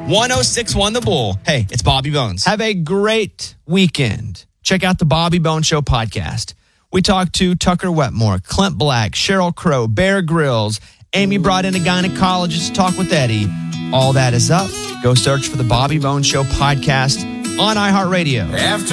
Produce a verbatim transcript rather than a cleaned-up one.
one oh six point one The Bull. Hey, it's Bobby Bones. Have a great weekend. Check out the Bobby Bones Show podcast. We talked to Tucker Wetmore, Clint Black, Sheryl Crow, Bear Grylls. Amy brought in a gynecologist to talk with Eddie. All that is up. Go search for the Bobby Bones Show podcast on iHeartRadio. After